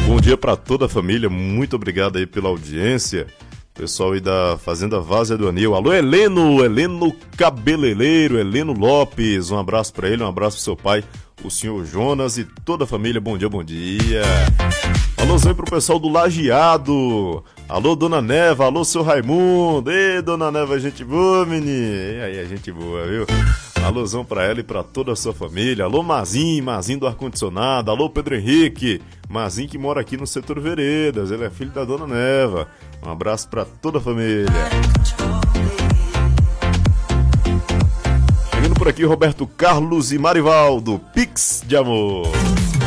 Bom dia para toda a família, muito obrigado aí pela audiência. Pessoal aí da Fazenda Várzea do Anil. Alô, Heleno Cabeleireiro, Heleno Lopes. Um abraço para ele, um abraço pro seu pai, o senhor Jonas e toda a família. Bom dia, bom dia. Alôzão pro pessoal do Lajeado. Alô, Dona Neva, alô, seu Raimundo. Ei, Dona Neva, gente boa, menino. E aí, gente boa, viu? Alôzão pra ela e pra toda a sua família. Alô, Mazinho do ar-condicionado. Alô, Pedro Henrique. Mazinho que mora aqui no setor Veredas. Ele é filho da Dona Neva. Um abraço pra toda a família. Chegando por aqui, Roberto Carlos e Marivaldo. Pix de amor.